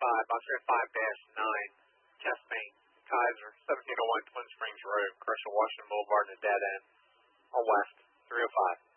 Oscar 5-9, Chest Main, Kaiser, 1701 Twin Springs Road, Commercial Washington Boulevard, and a dead end, or west, 305.